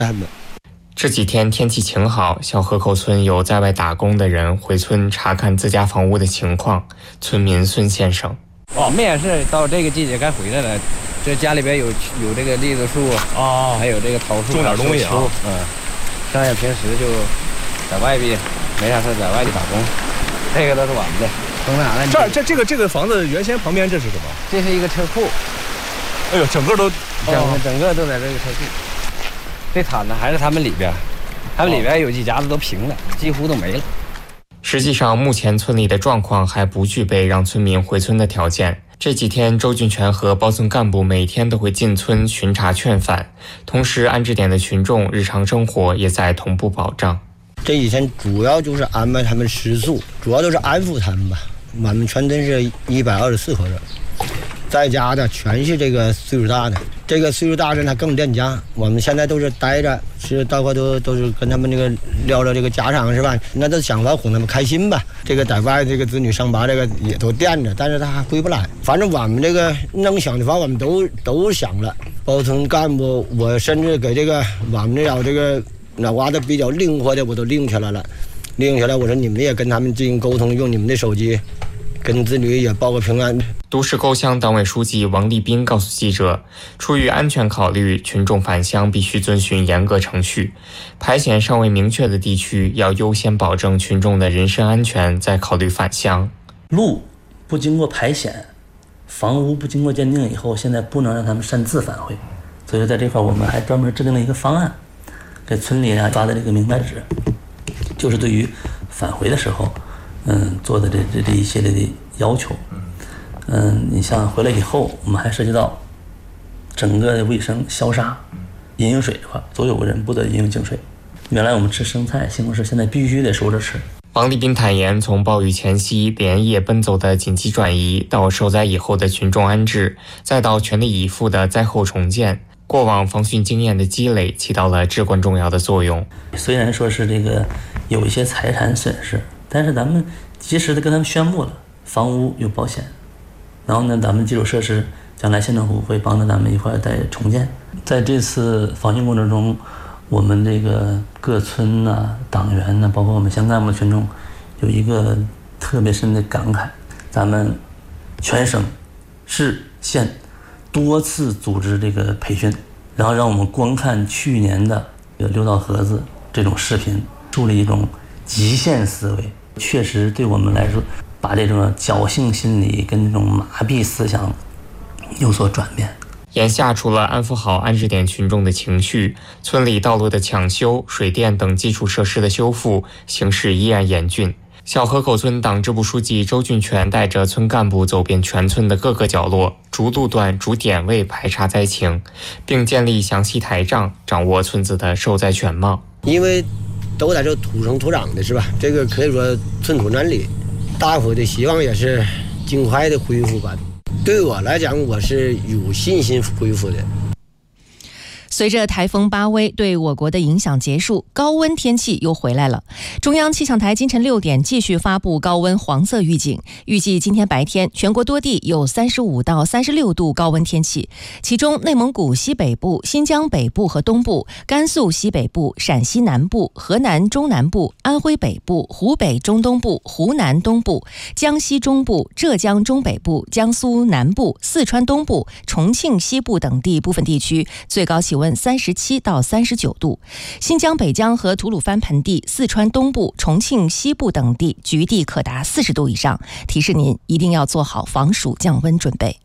这几天天气晴好，小河口村有在外打工的人回村查看自家房屋的情况。村民孙先生： 我们也是到这个季节该回来了，这家里边有这个栗子树啊，还有这个桃树， 种点东西啊。 剩下平时就在外边没啥事，在外地打工。这个都是我们的。从哪来？ 这个房子原先旁边这是什么？ 这是一个车库。 哎呦，整个都在这个车库。这铲子还是他们里边，他们里边有几家子都平了，几乎都没了。 实际上，目前村里的状况还不具备让村民回村的条件。这几天，周俊全和包村干部每天都会进村巡查劝返，同时安置点的群众日常生活也在同步保障。 这几天主要就是安排他们食宿，主要都是安抚他们吧。我们全村是124口人，在家的全是这个岁数大的。这个岁数大的他更恋家，我们现在都是待着，是到会都是跟他们这个聊聊这个家常是吧？那都想法哄他们开心吧。这个在外这个子女上班这个也都惦着，但是他还回不来。反正我们这个能想的法我们都想了。包村干部，我甚至给这个我们这要这个脑瓜子比较灵活的我都拎下来了，我说你们也跟他们进行沟通，用你们的手机跟子女也报个平安。 都市沟乡党委书记王立斌告诉记者，出于安全考虑，群众返乡必须遵循严格程序。排险尚未明确的地区，要优先保证群众的人身安全，再考虑返乡。 路不经过排险，房屋不经过鉴定以后，现在不能让他们擅自返回。所以在这块我们还专门制定了一个方案，给村里发的这个明白纸，就是对于返回的时候，做的这一系列的要求。你像回来以后，我们还涉及到整个的卫生、消杀、饮用水的话，所有人不得饮用净水。原来我们吃生菜、西红柿，现在必须得熟着吃。 王立斌坦言，从暴雨前夕连夜奔走的紧急转移，到受灾以后的群众安置，再到全力以赴的灾后重建，过往防汛经验的积累起到了至关重要的作用。 虽然说是这个有一些财产损失，但是咱们及时的跟他们宣布了，房屋有保险。然后呢，咱们基础设施将来县政府会帮着咱们一块再重建。在这次防汛过程中，我们这个各村党员包括我们乡干部的群众有一个特别深的感慨：咱们全省市县多次组织这个培训，然后让我们观看去年的六道河子这种视频，树立一种极限思维，确实对我们来说，把这种侥幸心理跟这种麻痹思想有所转变。 眼下，除了安抚好安置点群众的情绪，村里道路的抢修、水电等基础设施的修复形势依然严峻。小河口村党支部书记周俊全带着村干部走遍全村的各个角落，逐路段、逐点位排查灾情，并建立详细台账，掌握村子的受灾全貌。 因为都在这土生土长的是吧？这个可以说寸土难离。大伙的希望也是尽快的恢复吧。对我来讲，我是有信心恢复的。 随着台风巴威对我国的影响结束，高温天气又回来了。中央气象台今晨6点继续发布高温黄色预警，预计今天白天全国多地有35到36度高温天气，其中内蒙古西北部、新疆北部和东部、甘肃西北部、陕西南部、河南中南部、安徽北部、湖北中东部、湖南东部、江西中部、浙江中北部、江苏南部、四川东部、重庆西部等地部分地区最高气温37到39度，新疆北疆和吐鲁番盆地、四川东部、重庆西部等地局地可达40度以上，提示您一定要做好防暑降温准备。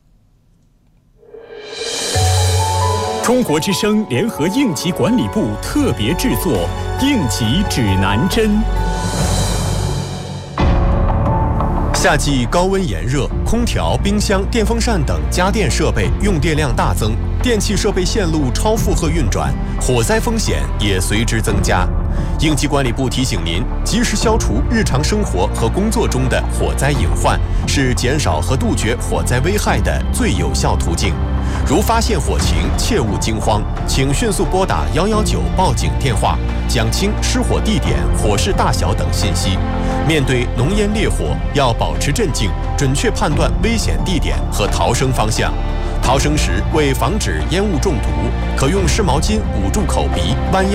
中国之声联合应急管理部特别制作应急指南针。 夏季高温炎热，空调、冰箱、电风扇等家电设备用电量大增，电气设备线路超负荷运转，火灾风险也随之增加。应急管理部提醒您，及时消除日常生活和工作中的火灾隐患，是减少和杜绝火灾危害的最有效途径。如发现火情，切勿惊慌，请迅速拨打119报警电话，讲清失火地点、火势大小等信息。面对浓烟烈火，要保持镇静，准确判断危险地点和逃生方向。 逃生时为防止烟雾中毒，可用湿毛巾捂住口鼻，弯腰